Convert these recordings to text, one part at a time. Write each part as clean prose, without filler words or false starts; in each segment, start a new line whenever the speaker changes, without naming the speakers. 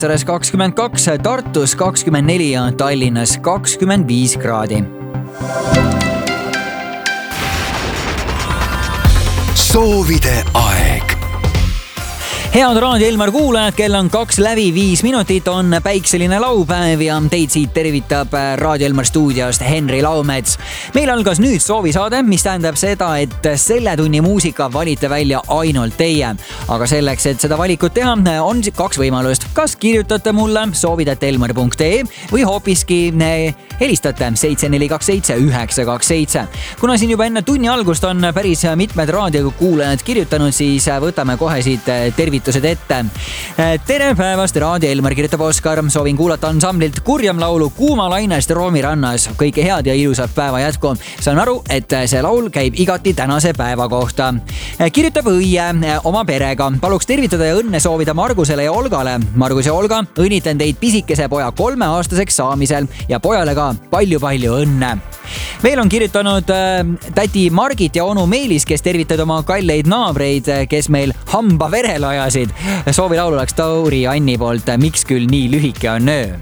22, Tartus 24 ja Tallinnas 25 kraadi.
Soovide aeg.
Head Raadio Elmar kuulajad, kell on 2:05, on päikseline laupäev ja teid siit tervitab Raadio Elmar stuudiost Henri Laumets. Meil algas nüüd soovisaade, mis tähendab seda, et selle tunni muusika valite välja ainult teie. Aga selleks, et seda valikut teha, on 2 võimalust. Kas kirjutate mulle soovid@elmar.ee või hoopiski helistate 7427 927. Kuna siin juba enne tunni algust on päris mitmed raadiokuulajad kirjutanud, siis võtame kohe siit tervitused ette. Tere päevast, Raadio Elmar, kirjutab Oskar. Soovin kuulata ansamblilt Kurjam laulu Kuuma lainest Roomi rannas. Kõike head ja ilusat päeva jätku. Saan aru, et see laul käib igati tänase päeva kohta. Kirjutab Õie oma perega. Paluks tervitada ja õnne soovida Margusele ja Olgale. Margus ja Olga, õnnitlen teid pisikese poja 3-aastaseks saamisel ja pojale ka palju-palju õnne. Veel on kirjutanud täti Margit ja onu Meelis, kes tervitavad oma kalleid naabreid, kes meil hamba verel ajasid. Soovi laulu läks Tauri Anni poolt. Miks küll nii lühike on öö?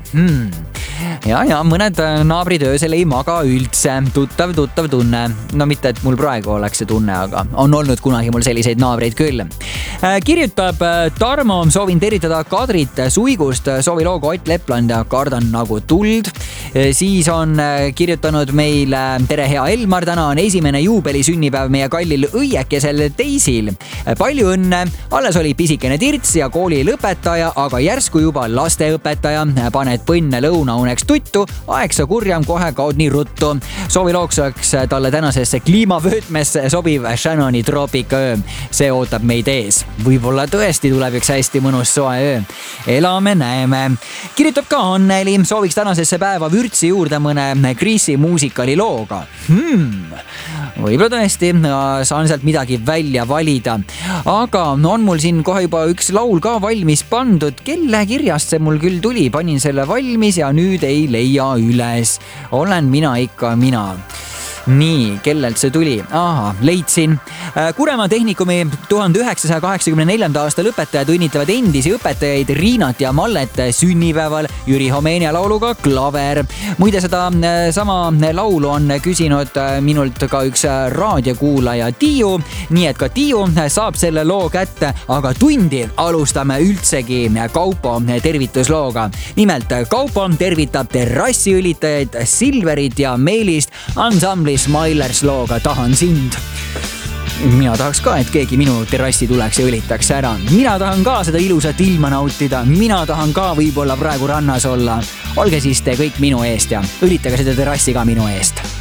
Ja mõned naabrid öösel ei maga üldse. Tuttav tunne. No mitte, et mul praegu oleks see tunne, aga on olnud kunagi mul selliseid naabreid küll. Kirjutab Tarmo, soovin tervitada Kadrit Suigust. Soovi looga Ott Lepland ja Kardan nagu tuld. Siis on kirjutanud meil tere hea Elmar, täna on esimene juubeli sünnipäev meie kallil õiekesel Teisil. Palju õnne, alles oli pisikene tirts ja kooli lõpetaja, aga järsku juba lasteõpetaja. Paned põnne lõunauneks tuttu, aeg sa kurjam kohe kaod nii ruttu. Soovi looks oleks talle tänasesse kliimavöötmesse sobiv Shannoni troopikaöö. See ootab meid ees. Võib-olla tõesti tuleb üks hästi mõnus soe öö. Elame, näeme. Kirjutab ka Anneli, sooviks tänasesse päeva vürtsi juurde mõne Kriisi muusikali looga. Võib-olla tõesti, saan sealt midagi välja valida. Aga on mul siin kohe juba üks laul ka valmis pandud. Kelle kirjast see mul küll tuli? Panin selle valmis ja nüüd ei leia üles. Olen mina ikka mina. Nii, kellelt see tuli? Aha, leidsin. Kuremaa Tehnikumi 1984. aasta lõpetajad õnnitlevad endisi õpetajaid Riinat ja Mallet sünnipäeval Jüri Homeenia lauluga Klaver. Muide, seda sama laulu on küsinud minult ka üks raadiokuulaja Tiiu, nii et ka Tiiu saab selle loo kätte, aga tundi alustame üldsegi Kaupo tervituslooga. Nimelt Kaupo tervitab terrassiülitajaid Silverit ja Meelist ansambli Smilers looga Tahan sind. Mina tahaks ka, et keegi minu terrassi tuleks ja ülitaks ära. Mina tahan ka seda ilusat ilma nautida. Mina tahan ka võib-olla praegu rannas olla. Olge siis te kõik minu eest ja ülitage seda terrassi ka minu eest.